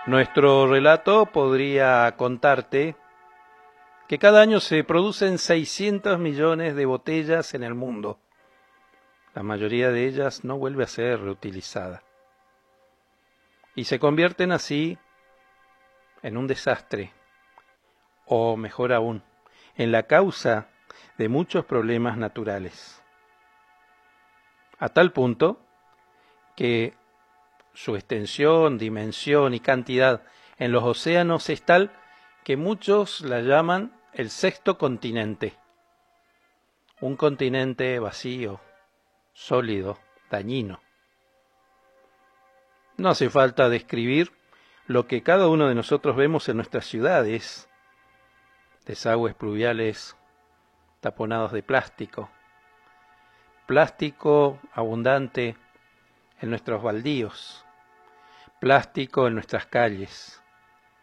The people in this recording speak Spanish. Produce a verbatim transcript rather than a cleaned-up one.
Nuestro relato podría contarte que cada año se producen seiscientos millones de botellas en el mundo. La mayoría de ellas no vuelve a ser reutilizada. Y se convierten así en un desastre, o mejor aún, en la causa de muchos problemas naturales. A tal punto que su extensión, dimensión y cantidad en los océanos es tal que muchos la llaman el sexto continente. Un continente vacío, sólido, dañino. No hace falta describir lo que cada uno de nosotros vemos en nuestras ciudades: desagües pluviales taponados de plástico, plástico abundante en nuestros baldíos, plástico en nuestras calles,